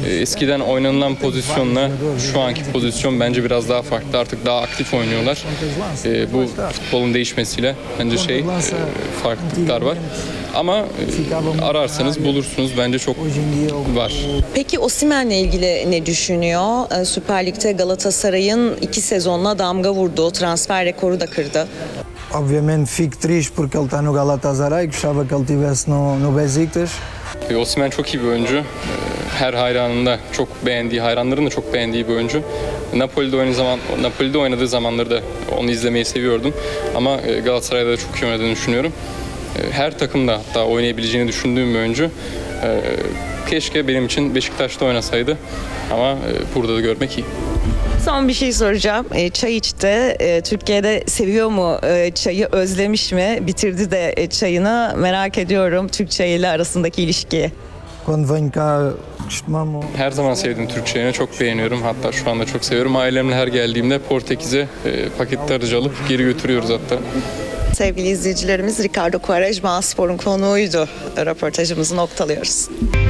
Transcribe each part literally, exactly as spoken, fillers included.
eskiden oynanılan pozisyonla şu anki pozisyon bence biraz daha farklı. Artık daha aktif oynuyorlar. E, bu futbolun değişmesiyle bence şey e, farklılıklar var. Ama e, ararsanız bulursunuz. Bence çok var. Peki Osimhen'le ilgili ne düşünüyor? Ee, Süper Lig'de Galatasaray'ın iki sezonla damga vurdu. Transfer rekoru da kırdı. Obviamente fico triste porque ele está no Galatasaray, gostava que ele estivesse no, no Besiktas. E, Osimhen çok iyi bir oyuncu. E, her hayranında çok beğendiği, hayranların da çok beğendiği bir oyuncu. Napoli'de oynadığı zaman, Napoli'de oynadığı zamanları da onu izlemeyi seviyordum. Ama e, Galatasaray'da da çok iyi oynadığını düşünüyorum. E, her takımda hatta oynayabileceğini düşündüğüm bir oyuncu. E, keşke benim için Beşiktaş'ta oynasaydı ama e, burada da görmek iyi. Son bir şey soracağım. E, çay içti. E, Türkiye'de seviyor mu e, çayı? Özlemiş mi? Bitirdi de e, çayını. Merak ediyorum Türk çayıyla arasındaki ilişkiyi. Quando venho cá, costumamos. Her zaman sevdim Türk çayını. Çok beğeniyorum. Hatta şu anda çok seviyorum. Ailemle her geldiğimde Portekiz'e e, paketlerce alıp geri götürüyoruz hatta. Sevgili izleyicilerimiz, Ricardo Quaresma Spor'un konuğuydu. Röportajımızı noktalıyoruz.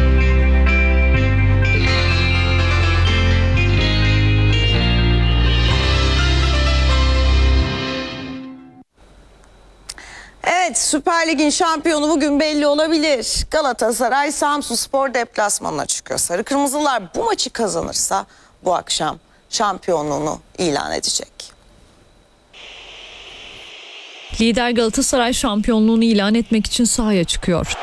Evet, Süper Lig'in şampiyonu bugün belli olabilir. Galatasaray Samsunspor deplasmanına çıkıyor. Sarı Kırmızılar bu maçı kazanırsa bu akşam şampiyonluğunu ilan edecek. Lider Galatasaray şampiyonluğunu ilan etmek için sahaya çıkıyor.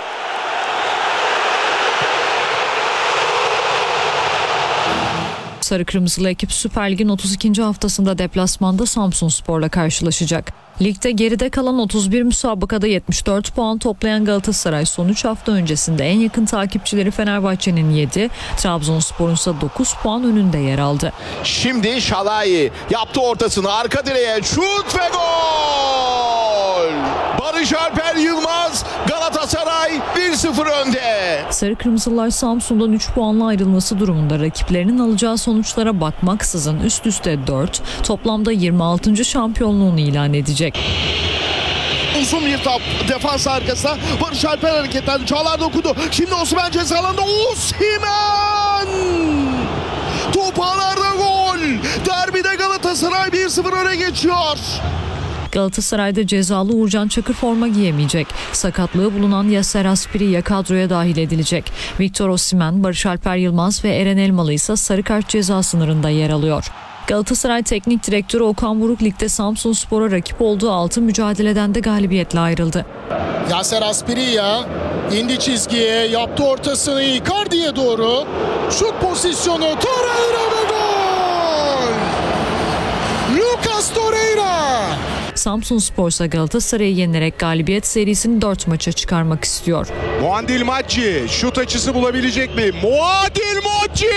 Sarı Kırmızılı ekip Süper Lig'in otuz ikinci haftasında deplasmanda Samsunspor'la karşılaşacak. Ligde geride kalan otuz bir müsabakada yetmiş dört puan toplayan Galatasaray son üç hafta öncesinde en yakın takipçileri Fenerbahçe'nin yedi, Trabzonspor'un ise dokuz puan önünde yer aldı. Şimdi Şalai yaptı ortasını, arka direğe şut ve gol! Barış Alper Yılmaz, Galatasaray bir sıfır önde. Sarı Kırmızılar Samsun'dan üç puanla ayrılması durumunda rakiplerinin alacağı sonuçlara bakmaksızın üst üste dört, toplamda yirmi altıncı şampiyonluğunu ilan edecek. Uzun bir top defans arkasına, Barış Alper hareketten Çağlar dokudu. Şimdi Osimhen ceza alanında, Osimhen! Top ağlarda gol. Derbide Galatasaray bir sıfır öne geçiyor. Galatasaray'da cezalı Uğurcan Çakır forma giyemeyecek. Sakatlığı bulunan Yasser Aspiri kadroya dahil edilecek. Victor Osimhen, Barış Alper Yılmaz ve Eren Elmalı ise sarı kart ceza sınırında yer alıyor. Galatasaray Teknik Direktörü Okan Buruk ligde Samsunspor'a rakip olduğu altı mücadeleden de galibiyetle ayrıldı. Yasser Aspiriya indi çizgiye, yaptı ortasını Icardi'ye doğru. Şut pozisyonu, Torreira ve gol! Lucas Torreira! Samsunspor ise Galatasaray'ı yenerek galibiyet serisini dört maça çıkarmak istiyor. Muadil Maçi şut açısı bulabilecek mi? Muadil Maçi!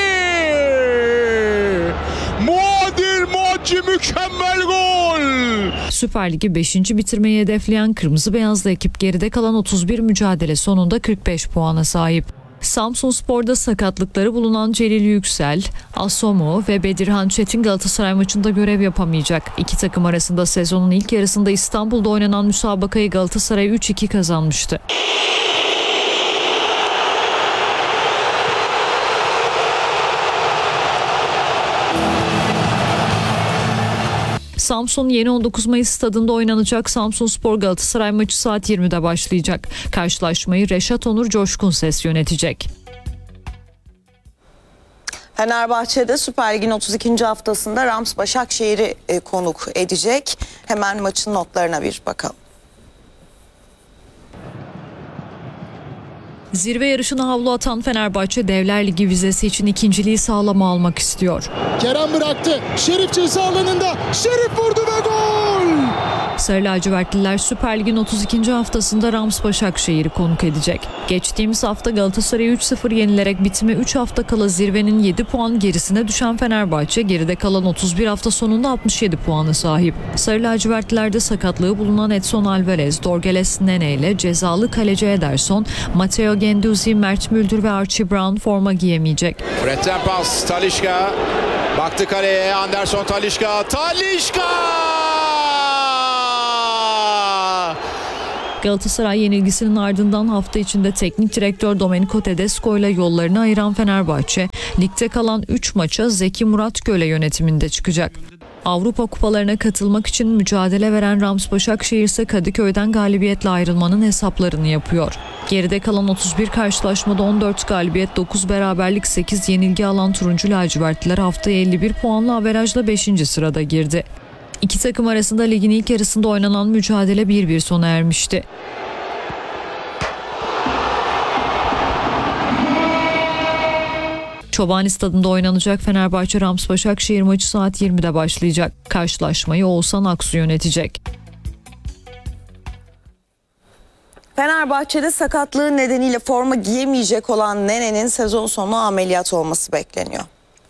Muadil Maçi mükemmel gol! Süper Lig'i beşinci bitirmeyi hedefleyen Kırmızı Beyazlı ekip geride kalan otuz bir mücadele sonunda kırk beş puana sahip. Samsunspor'da sakatlıkları bulunan Celil Yüksel, Asomu ve Bedirhan Çetin Galatasaray maçında görev yapamayacak. İki takım arasında sezonun ilk yarısında İstanbul'da oynanan müsabakayı Galatasaray üç iki kazanmıştı. Samsun Yeni on dokuz Mayıs stadında oynanacak Samsunspor Galatasaray maçı saat yirmide başlayacak. Karşılaşmayı Reşat Onur Coşkun Ses yönetecek. Fenerbahçe'de Süper Lig'in otuz ikinci haftasında Rams Başakşehir'i e, konuk edecek. Hemen maçın notlarına bir bakalım. Zirve yarışına havlu atan Fenerbahçe Devler Ligi vizesi için ikinciliği sağlama almak istiyor. Kerem bıraktı. Şerif ceza alanında. Şerif vurdu ve gol! Sarı lacivertliler Süper Lig'in otuz ikinci haftasında Rams Başakşehir'i konuk edecek. Geçtiğimiz hafta Galatasaray'ı üç sıfır yenilerek bitime üç hafta kala zirvenin yedi puan gerisine düşen Fenerbahçe geride kalan otuz bir hafta sonunda altmış yedi puana sahip. Sarı lacivertlilerde sakatlığı bulunan Edson Alvarez, Dorgeles Nene ile cezalı kaleci Ederson, Matteo Guendouzi, Mert Müldür ve Archie Brown forma giyemeyecek. Fred'den pas, Talisca baktı kaleye, Anderson Talisca, Talisca! Galatasaray yenilgisinin ardından hafta içinde teknik direktör Domenico Tedesco ile yollarını ayıran Fenerbahçe, Ligde kalan üç maça Zeki Murat Göle yönetiminde çıkacak. Avrupa kupalarına katılmak için mücadele veren Rams Başakşehir ise Kadıköy'den galibiyetle ayrılmanın hesaplarını yapıyor. Geride kalan otuz bir karşılaşmada on dört galibiyet, dokuz beraberlik, sekiz yenilgi alan turuncu lacivertliler haftaya elli bir puanla averajla beşinci sırada girdi. İki takım arasında ligin ilk yarısında oynanan mücadele bir bir sona ermişti. Çobani Stadı'nda oynanacak Fenerbahçe Rams Başakşehir maçı saat yirmide başlayacak. Karşılaşmayı Oğuzhan Aksu yönetecek. Fenerbahçe'de sakatlığı nedeniyle forma giyemeyecek olan Nene'nin sezon sonu ameliyat olması bekleniyor.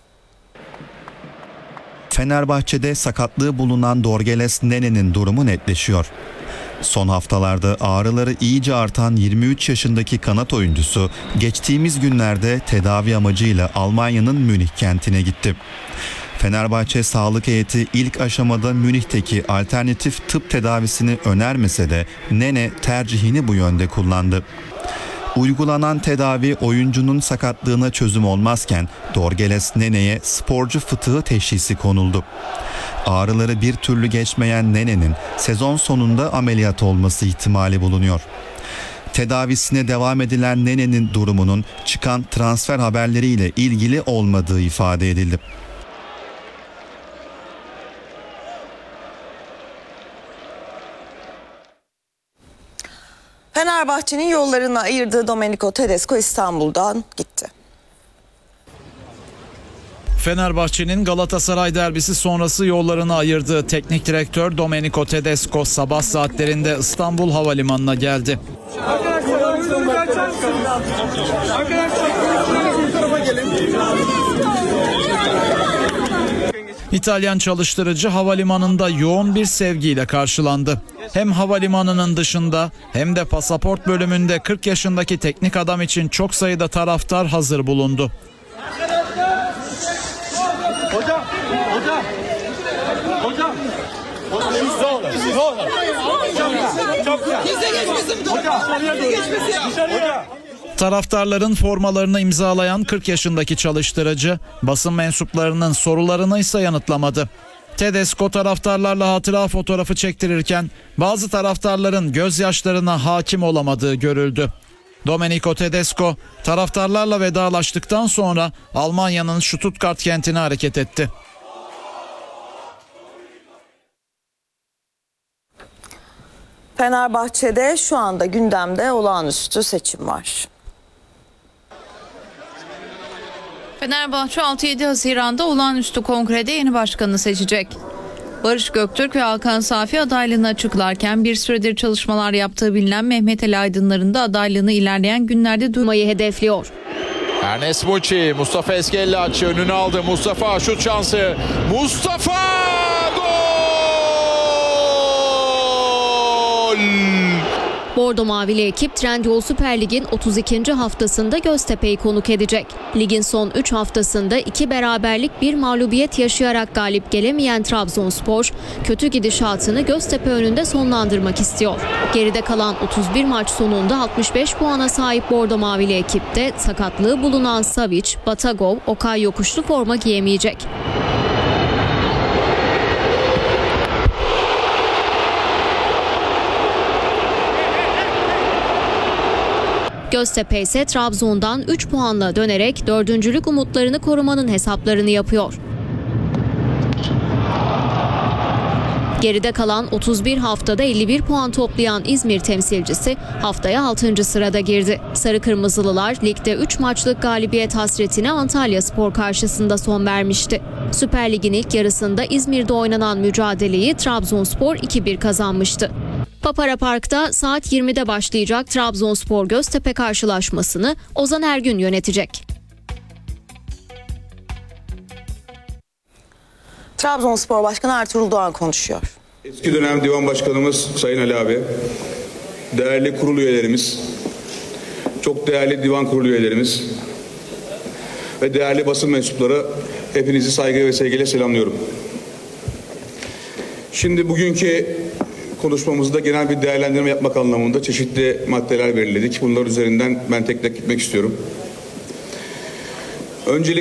Fenerbahçe'de sakatlığı bulunan Dorgeles Nene'nin durumu netleşiyor. Son haftalarda ağrıları iyice artan yirmi üç yaşındaki kanat oyuncusu geçtiğimiz günlerde tedavi amacıyla Almanya'nın Münih kentine gitti. Fenerbahçe sağlık heyeti ilk aşamada Münih'teki alternatif tıp tedavisini önermese de Nene tercihini bu yönde kullandı. Uygulanan tedavi oyuncunun sakatlığına çözüm olmazken Dorgeles Nene'ye sporcu fıtığı teşhisi konuldu. Ağrıları bir türlü geçmeyen Nene'nin sezon sonunda ameliyat olması ihtimali bulunuyor. Tedavisine devam edilen Nene'nin durumunun çıkan transfer haberleriyle ilgili olmadığı ifade edildi. Fenerbahçe'nin yollarını ayırdığı Domenico Tedesco İstanbul'dan gitti. Fenerbahçe'nin Galatasaray derbisi sonrası yollarını ayırdığı teknik direktör Domenico Tedesco sabah saatlerinde İstanbul Havalimanı'na geldi. İtalyan çalıştırıcı havalimanında yoğun bir sevgiyle karşılandı. Hem havalimanının dışında hem de pasaport bölümünde kırk yaşındaki teknik adam için çok sayıda taraftar hazır bulundu. Hocam, hocam, hocam, hocam, ne olur, ne olur. Çok güzel. Bize geçmesin. Hocam, dışarıya. Taraftarların formalarını imzalayan kırk yaşındaki çalıştırıcı basın mensuplarının sorularını ise yanıtlamadı. Tedesco taraftarlarla hatıra fotoğrafı çektirirken bazı taraftarların gözyaşlarına hakim olamadığı görüldü. Domenico Tedesco taraftarlarla vedalaştıktan sonra Almanya'nın Stuttgart kentine hareket etti. Fenerbahçe'de şu anda gündemde olağanüstü seçim var. Fenerbahçe altı yedi Haziran'da olağanüstü kongrede yeni başkanını seçecek. Barış Göktürk ve Hakan Safi adaylığını açıklarken bir süredir çalışmalar yaptığı bilinen Mehmet Ali Aydınlar'ın da adaylığını ilerleyen günlerde duymayı hedefliyor. Ernest Muçi, Mustafa Eskellaç önünü aldı. Mustafa şut şansı. Mustafa gol! Bordo Mavili ekip Trendyol Süper Lig'in otuz ikinci haftasında Göztepe'yi konuk edecek. Ligin son üç haftasında iki beraberlik bir mağlubiyet yaşayarak galip gelemeyen Trabzonspor, kötü gidişatını Göztepe önünde sonlandırmak istiyor. Geride kalan otuz bir maç sonunda altmış beş puana sahip Bordo Mavili ekipte sakatlığı bulunan Savic, Batagov, Okay Yokuşlu forma giyemeyecek. Göztepe ise Trabzon'dan üç puanla dönerek dördüncülük umutlarını korumanın hesaplarını yapıyor. Geride kalan otuz bir haftada elli bir puan toplayan İzmir temsilcisi haftaya altıncı sırada girdi. Sarı Kırmızılılar ligde üç maçlık galibiyet hasretine Antalyaspor karşısında son vermişti. Süper Lig'in ilk yarısında İzmir'de oynanan mücadeleyi Trabzonspor iki bir kazanmıştı. Papara Park'ta saat yirmide başlayacak Trabzonspor Göztepe karşılaşmasını Ozan Ergün yönetecek. Trabzonspor Başkanı Ertuğrul Doğan konuşuyor. Eski dönem Divan Başkanımız Sayın Ali abi, değerli kurul üyelerimiz, çok değerli divan kurulu üyelerimiz ve değerli basın mensupları, hepinizi saygı ve sevgiyle selamlıyorum. Şimdi bugünkü konuşmamızda genel bir değerlendirme yapmak anlamında çeşitli maddeler belirledik. Bunlar üzerinden ben tek tek gitmek istiyorum. Öncelikle